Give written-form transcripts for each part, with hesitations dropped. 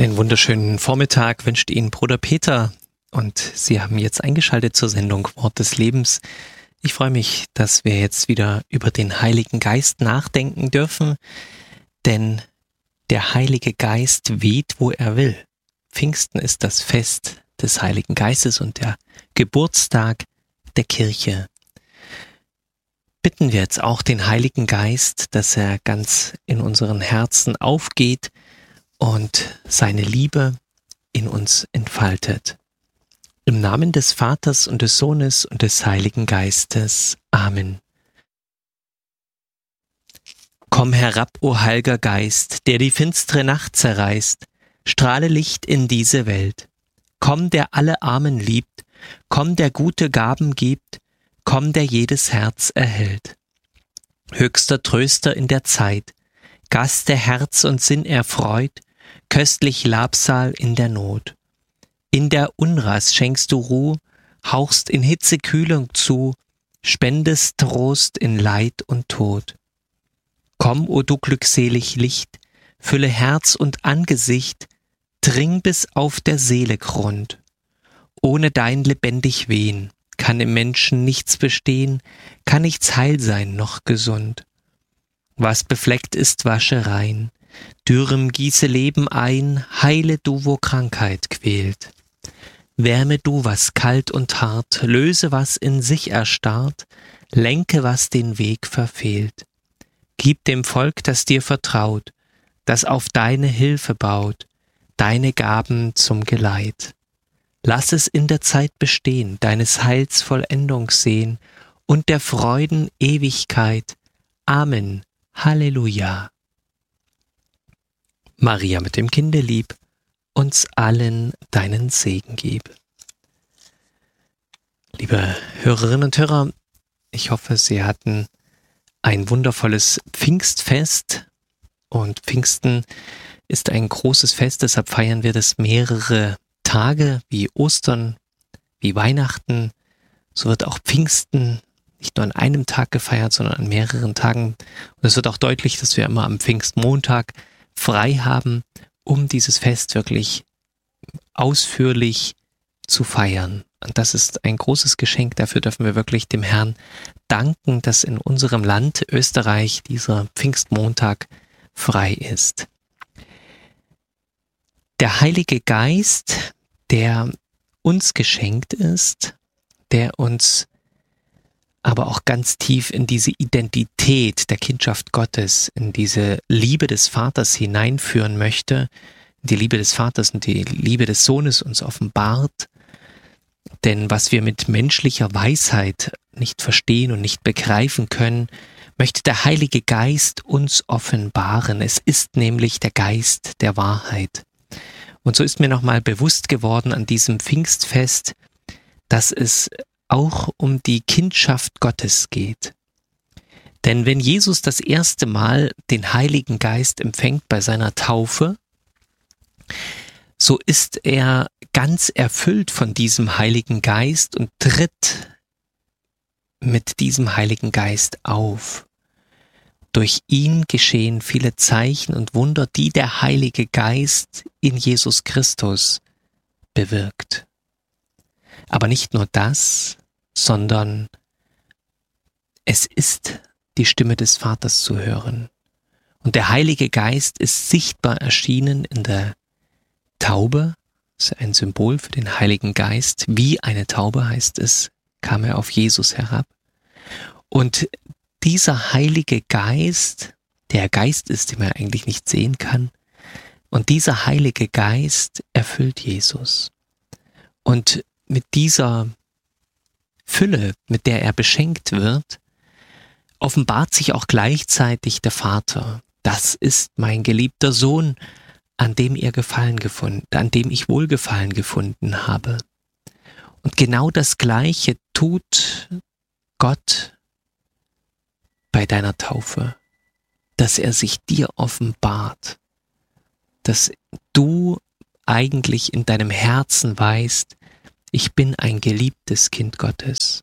Einen wunderschönen Vormittag wünscht Ihnen Bruder Peter und Sie haben jetzt eingeschaltet zur Sendung Wort des Lebens. Ich freue mich, dass wir jetzt wieder über den Heiligen Geist nachdenken dürfen, denn der Heilige Geist weht, wo er will. Pfingsten ist das Fest des Heiligen Geistes und der Geburtstag der Kirche. Bitten wir jetzt auch den Heiligen Geist, dass er ganz in unseren Herzen aufgeht und seine Liebe in uns entfaltet. Im Namen des Vaters und des Sohnes und des Heiligen Geistes. Amen. Komm herab, o Heiliger Geist, der die finstere Nacht zerreißt, strahle Licht in diese Welt. Komm, der alle Armen liebt, komm, der gute Gaben gibt, komm, der jedes Herz erhält. Höchster Tröster in der Zeit, Gast, der Herz und Sinn erfreut, köstlich Labsal in der Not. In der Unrast schenkst du Ruh, hauchst in Hitze Kühlung zu, spendest Trost in Leid und Tod. Komm, o du glückselig Licht, fülle Herz und Angesicht, dring bis auf der Seele Grund. Ohne dein lebendig Wehen kann im Menschen nichts bestehen, kann nichts heil sein noch gesund. Was befleckt ist, wasche rein, Dürrem gieße Leben ein, heile du, wo Krankheit quält. Wärme du, was kalt und hart, löse, was in sich erstarrt, lenke, was den Weg verfehlt. Gib dem Volk, das dir vertraut, das auf deine Hilfe baut, deine Gaben zum Geleit. Lass es in der Zeit bestehen, deines Heils Vollendung sehen und der Freuden Ewigkeit. Amen. Halleluja. Maria mit dem Kinde lieb, uns allen deinen Segen gib. Liebe Hörerinnen und Hörer, ich hoffe, Sie hatten ein wundervolles Pfingstfest und Pfingsten ist ein großes Fest, deshalb feiern wir das mehrere Tage wie Ostern, wie Weihnachten. So wird auch Pfingsten nicht nur an einem Tag gefeiert, sondern an mehreren Tagen. Und es wird auch deutlich, dass wir immer am Pfingstmontag frei haben, um dieses Fest wirklich ausführlich zu feiern. Und das ist ein großes Geschenk. Dafür dürfen wir wirklich dem Herrn danken, dass in unserem Land Österreich dieser Pfingstmontag frei ist. Der Heilige Geist, der uns geschenkt ist, der uns aber auch ganz tief in diese Identität der Kindschaft Gottes, in diese Liebe des Vaters hineinführen möchte, die Liebe des Vaters und die Liebe des Sohnes uns offenbart. Denn was wir mit menschlicher Weisheit nicht verstehen und nicht begreifen können, möchte der Heilige Geist uns offenbaren. Es ist nämlich der Geist der Wahrheit. Und so ist mir nochmal bewusst geworden an diesem Pfingstfest, dass es auch um die Kindschaft Gottes geht. Denn wenn Jesus das erste Mal den Heiligen Geist empfängt bei seiner Taufe, so ist er ganz erfüllt von diesem Heiligen Geist und tritt mit diesem Heiligen Geist auf. Durch ihn geschehen viele Zeichen und Wunder, die der Heilige Geist in Jesus Christus bewirkt. Aber nicht nur das, sondern es ist die Stimme des Vaters zu hören. Und der Heilige Geist ist sichtbar erschienen in der Taube, das ist ein Symbol für den Heiligen Geist. Wie eine Taube, heißt es, kam er auf Jesus herab. Und dieser Heilige Geist, der Geist ist, den man eigentlich nicht sehen kann, und dieser Heilige Geist erfüllt Jesus. Und mit dieser Fülle, mit der er beschenkt wird, offenbart sich auch gleichzeitig der Vater. Das ist mein geliebter Sohn, an dem ich Wohlgefallen gefunden habe. Und genau das Gleiche tut Gott bei deiner Taufe, dass er sich dir offenbart, dass du eigentlich in deinem Herzen weißt, ich bin ein geliebtes Kind Gottes.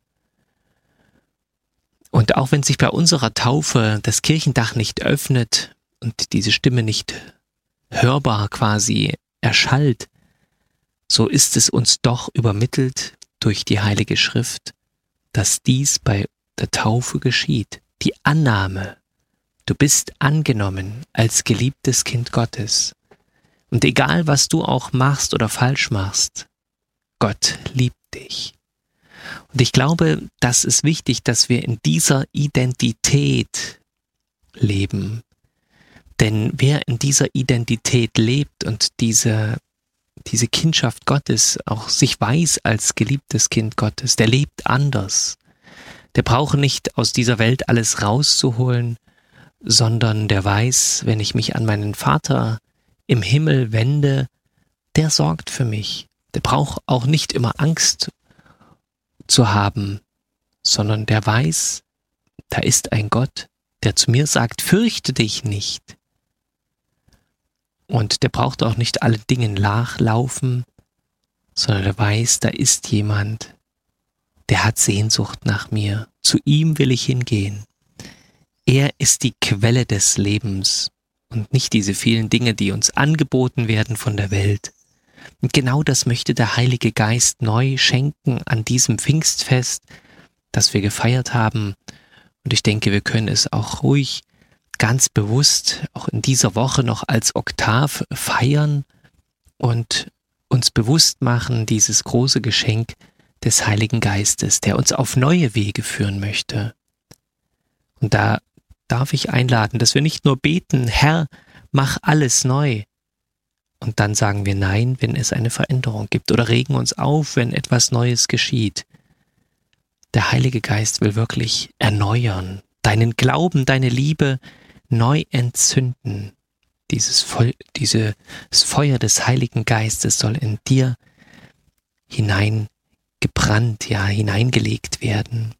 Und auch wenn sich bei unserer Taufe das Kirchendach nicht öffnet und diese Stimme nicht hörbar quasi erschallt, so ist es uns doch übermittelt durch die Heilige Schrift, dass dies bei der Taufe geschieht. Die Annahme, du bist angenommen als geliebtes Kind Gottes. Und egal, was du auch machst oder falsch machst, Gott liebt dich. Und ich glaube, das ist wichtig, dass wir in dieser Identität leben. Denn wer in dieser Identität lebt und diese Kindschaft Gottes auch sich weiß als geliebtes Kind Gottes, der lebt anders. Der braucht nicht aus dieser Welt alles rauszuholen, sondern der weiß, wenn ich mich an meinen Vater im Himmel wende, der sorgt für mich. Der braucht auch nicht immer Angst zu haben, sondern der weiß, da ist ein Gott, der zu mir sagt, fürchte dich nicht. Und der braucht auch nicht allen Dingen nachlaufen, sondern der weiß, da ist jemand, der hat Sehnsucht nach mir. Zu ihm will ich hingehen. Er ist die Quelle des Lebens und nicht diese vielen Dinge, die uns angeboten werden von der Welt. Und genau das möchte der Heilige Geist neu schenken an diesem Pfingstfest, das wir gefeiert haben. Und ich denke, wir können es auch ruhig ganz bewusst auch in dieser Woche noch als Oktav feiern und uns bewusst machen, dieses große Geschenk des Heiligen Geistes, der uns auf neue Wege führen möchte. Und da darf ich einladen, dass wir nicht nur beten, Herr, mach alles neu. Und dann sagen wir Nein, wenn es eine Veränderung gibt, oder regen uns auf, wenn etwas Neues geschieht. Der Heilige Geist will wirklich erneuern, deinen Glauben, deine Liebe neu entzünden. Dieses Feuer des Heiligen Geistes soll in dir hineingebrannt, hineingelegt werden.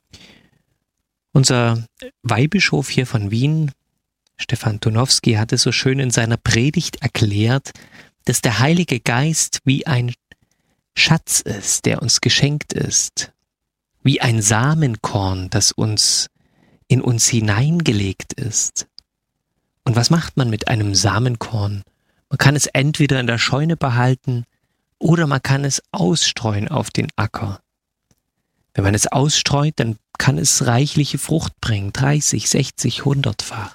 Unser Weihbischof hier von Wien, Stefan Tunowski, hat es so schön in seiner Predigt erklärt, dass der Heilige Geist wie ein Schatz ist, der uns geschenkt ist, wie ein Samenkorn, das in uns hineingelegt ist. Und was macht man mit einem Samenkorn? Man kann es entweder in der Scheune behalten oder man kann es ausstreuen auf den Acker. Wenn man es ausstreut, dann kann es reichliche Frucht bringen, 30, 60, 100-fach.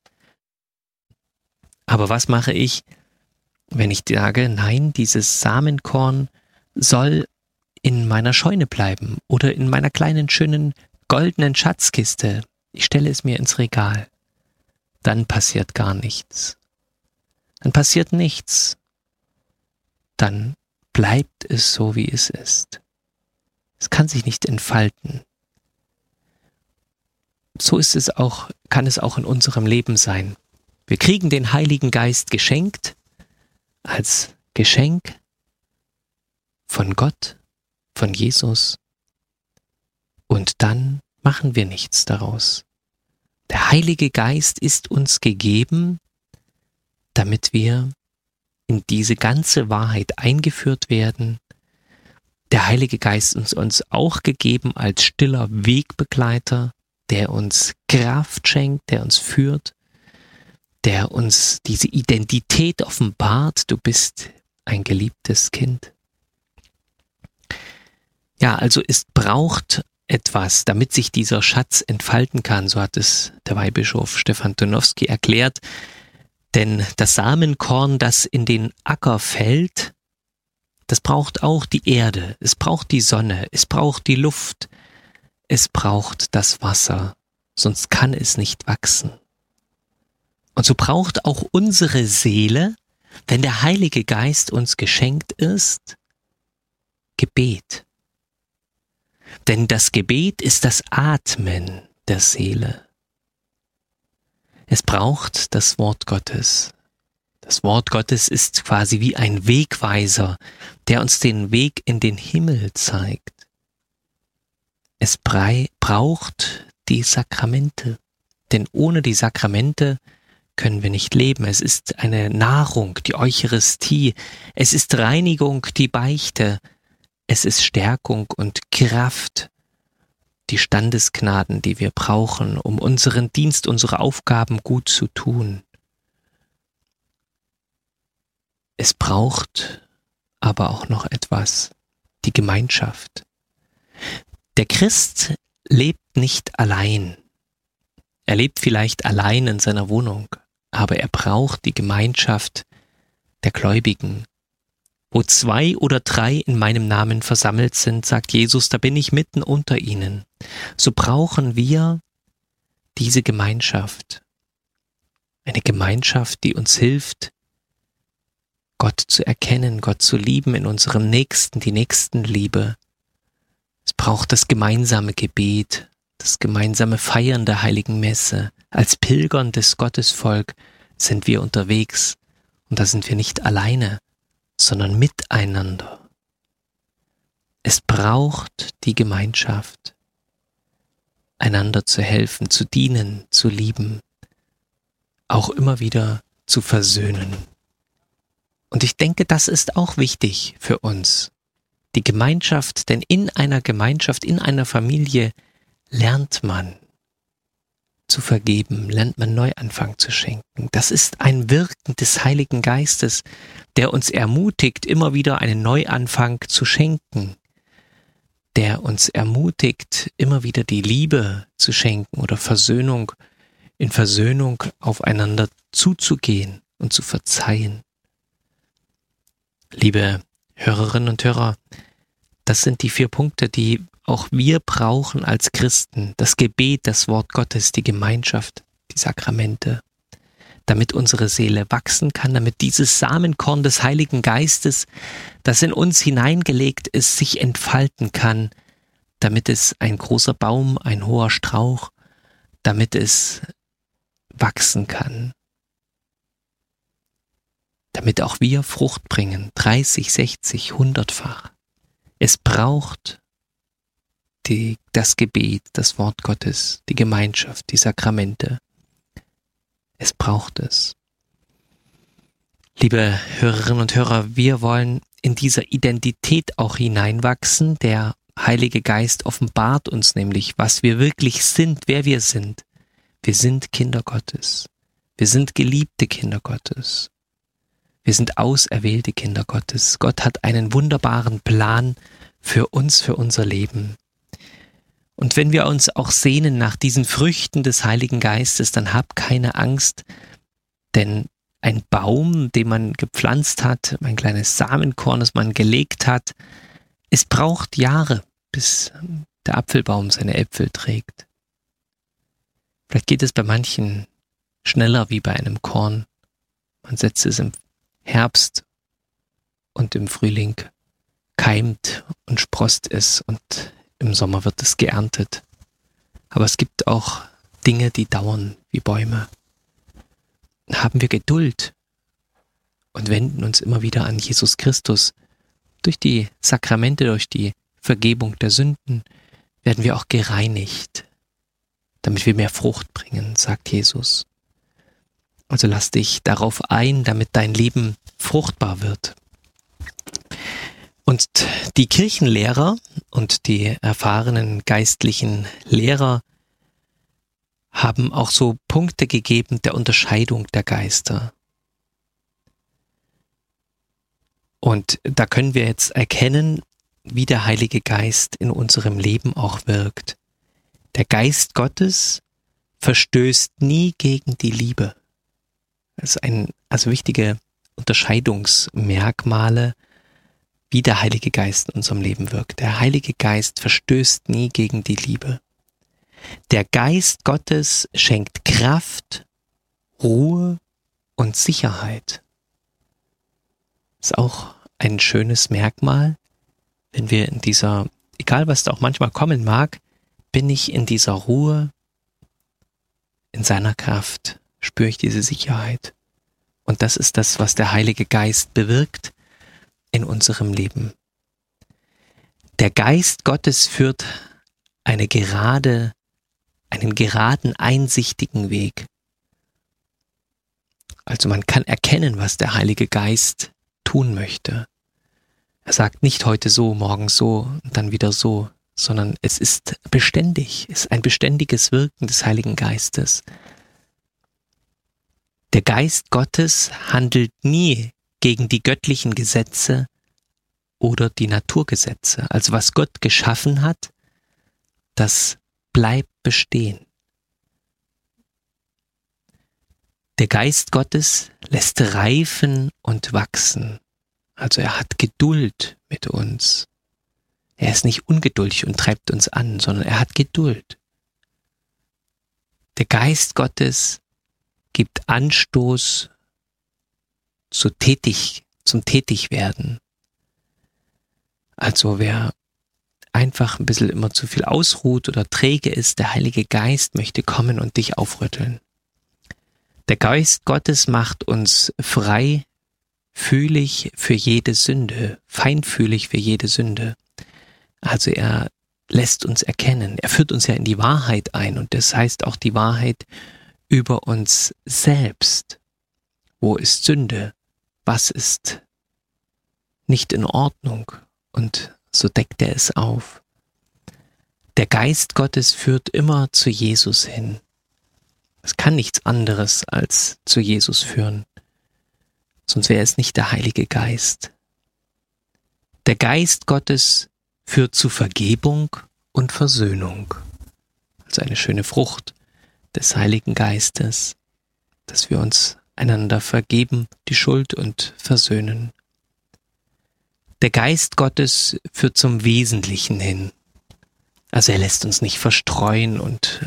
Aber was mache ich, wenn ich sage, nein, dieses Samenkorn soll in meiner Scheune bleiben oder in meiner kleinen, schönen, goldenen Schatzkiste? Ich stelle es mir ins Regal. Dann passiert gar nichts. Dann passiert nichts. Dann bleibt es so, wie es ist. Es kann sich nicht entfalten. So ist es auch, kann es auch in unserem Leben sein. Wir kriegen den Heiligen Geist geschenkt, als Geschenk von Gott, von Jesus, und dann machen wir nichts daraus. Der Heilige Geist ist uns gegeben, damit wir in diese ganze Wahrheit eingeführt werden. Der Heilige Geist ist uns auch gegeben als stiller Wegbegleiter, der uns Kraft schenkt, der uns führt, der uns diese Identität offenbart, du bist ein geliebtes Kind. Ja, also es braucht etwas, damit sich dieser Schatz entfalten kann, so hat es der Weihbischof Stefan Tunowski erklärt. Denn das Samenkorn, das in den Acker fällt, das braucht auch die Erde, es braucht die Sonne, es braucht die Luft, es braucht das Wasser, sonst kann es nicht wachsen. Und so braucht auch unsere Seele, wenn der Heilige Geist uns geschenkt ist, Gebet. Denn das Gebet ist das Atmen der Seele. Es braucht das Wort Gottes. Das Wort Gottes ist quasi wie ein Wegweiser, der uns den Weg in den Himmel zeigt. Es braucht die Sakramente, denn ohne die Sakramente können wir nicht leben. Es ist eine Nahrung, die Eucharistie, es ist Reinigung, die Beichte, es ist Stärkung und Kraft, die Standesgnaden, die wir brauchen, um unseren Dienst, unsere Aufgaben gut zu tun. Es braucht aber auch noch etwas, die Gemeinschaft. Der Christ lebt nicht allein. Er lebt vielleicht allein in seiner Wohnung, aber er braucht die Gemeinschaft der Gläubigen. Wo 2 oder 3 in meinem Namen versammelt sind, sagt Jesus, da bin ich mitten unter ihnen. So brauchen wir diese Gemeinschaft. Eine Gemeinschaft, die uns hilft, Gott zu erkennen, Gott zu lieben in unserem Nächsten, die Nächstenliebe. Es braucht das gemeinsame Gebet, das gemeinsame Feiern der Heiligen Messe. Als Pilgern des Gottesvolk sind wir unterwegs und da sind wir nicht alleine, sondern miteinander. Es braucht die Gemeinschaft, einander zu helfen, zu dienen, zu lieben, auch immer wieder zu versöhnen. Und ich denke, das ist auch wichtig für uns, die Gemeinschaft, denn in einer Gemeinschaft, in einer Familie lernt man zu vergeben, lernt man Neuanfang zu schenken. Das ist ein Wirken des Heiligen Geistes, der uns ermutigt, immer wieder einen Neuanfang zu schenken, der uns ermutigt, immer wieder die Liebe zu schenken oder Versöhnung, in Versöhnung aufeinander zuzugehen und zu verzeihen. Liebe Hörerinnen und Hörer, das sind die 4 Punkte, die auch wir brauchen als Christen. Das Gebet, das Wort Gottes, die Gemeinschaft, die Sakramente, damit unsere Seele wachsen kann, damit dieses Samenkorn des Heiligen Geistes, das in uns hineingelegt ist, sich entfalten kann, damit es ein großer Baum, ein hoher Strauch, damit es wachsen kann. Damit auch wir Frucht bringen, 30, 60, 100-fach. Es braucht das Gebet, das Wort Gottes, die Gemeinschaft, die Sakramente. Es braucht es. Liebe Hörerinnen und Hörer, wir wollen in dieser Identität auch hineinwachsen. Der Heilige Geist offenbart uns nämlich, was wir wirklich sind, wer wir sind. Wir sind Kinder Gottes. Wir sind geliebte Kinder Gottes. Wir sind auserwählte Kinder Gottes. Gott hat einen wunderbaren Plan für uns, für unser Leben. Und wenn wir uns auch sehnen nach diesen Früchten des Heiligen Geistes, dann habt keine Angst, denn ein Baum, den man gepflanzt hat, ein kleines Samenkorn, das man gelegt hat, es braucht Jahre, bis der Apfelbaum seine Äpfel trägt. Vielleicht geht es bei manchen schneller wie bei einem Korn. Man setzt es im Herbst und im Frühling keimt und sproßt es und im Sommer wird es geerntet. Aber es gibt auch Dinge, die dauern wie Bäume. Haben wir Geduld und wenden uns immer wieder an Jesus Christus. Durch die Sakramente, durch die Vergebung der Sünden werden wir auch gereinigt, damit wir mehr Frucht bringen, sagt Jesus. Also lass dich darauf ein, damit dein Leben fruchtbar wird. Und die Kirchenlehrer und die erfahrenen geistlichen Lehrer haben auch so Punkte gegeben der Unterscheidung der Geister. Und da können wir jetzt erkennen, wie der Heilige Geist in unserem Leben auch wirkt. Der Geist Gottes verstößt nie gegen die Liebe. Das ist also wichtige Unterscheidungsmerkmale, wie der Heilige Geist in unserem Leben wirkt. Der Heilige Geist verstößt nie gegen die Liebe. Der Geist Gottes schenkt Kraft, Ruhe und Sicherheit. Das ist auch ein schönes Merkmal, wenn wir in dieser, egal was da auch manchmal kommen mag, bin ich in dieser Ruhe, in seiner Kraft, spüre ich diese Sicherheit. Und das ist das, was der Heilige Geist bewirkt in unserem Leben. Der Geist Gottes führt einen geraden, einsichtigen Weg. Also man kann erkennen, was der Heilige Geist tun möchte. Er sagt nicht heute so, morgen so und dann wieder so, sondern es ist beständig, es ist ein beständiges Wirken des Heiligen Geistes. Der Geist Gottes handelt nie gegen die göttlichen Gesetze oder die Naturgesetze. Also was Gott geschaffen hat, das bleibt bestehen. Der Geist Gottes lässt reifen und wachsen. Also er hat Geduld mit uns. Er ist nicht ungeduldig und treibt uns an, sondern er hat Geduld. Der Geist Gottes gibt Anstoß zum Tätigwerden. Also wer einfach ein bisschen immer zu viel ausruht oder träge ist, der Heilige Geist möchte kommen und dich aufrütteln. Der Geist Gottes macht uns feinfühlig für jede Sünde. Also er lässt uns erkennen. Er führt uns ja in die Wahrheit ein und das heißt auch die Wahrheit über uns selbst. Wo ist Sünde? Was ist nicht in Ordnung? Und so deckt er es auf. Der Geist Gottes führt immer zu Jesus hin. Es kann nichts anderes als zu Jesus führen. Sonst wäre es nicht der Heilige Geist. Der Geist Gottes führt zu Vergebung und Versöhnung. Also eine schöne Frucht des Heiligen Geistes, dass wir uns einander vergeben, die Schuld und versöhnen. Der Geist Gottes führt zum Wesentlichen hin. Also er lässt uns nicht verstreuen und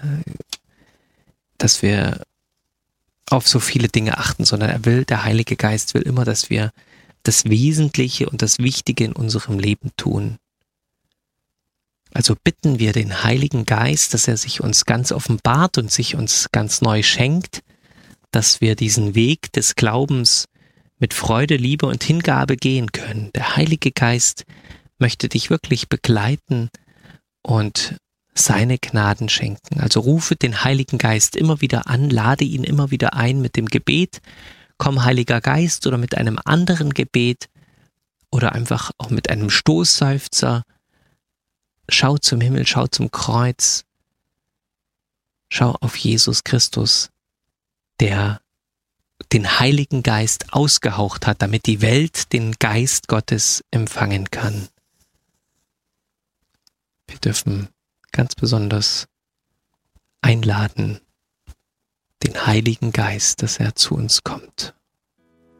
dass wir auf so viele Dinge achten, sondern der Heilige Geist will immer, dass wir das Wesentliche und das Wichtige in unserem Leben tun. Also bitten wir den Heiligen Geist, dass er sich uns ganz offenbart und sich uns ganz neu schenkt, dass wir diesen Weg des Glaubens mit Freude, Liebe und Hingabe gehen können. Der Heilige Geist möchte dich wirklich begleiten und seine Gnaden schenken. Also rufe den Heiligen Geist immer wieder an, lade ihn immer wieder ein mit dem Gebet. Komm, Heiliger Geist, oder mit einem anderen Gebet oder einfach auch mit einem Stoßseufzer. Schau zum Himmel, schau zum Kreuz. Schau auf Jesus Christus, der den Heiligen Geist ausgehaucht hat, damit die Welt den Geist Gottes empfangen kann. Wir dürfen ganz besonders einladen, den Heiligen Geist, dass er zu uns kommt.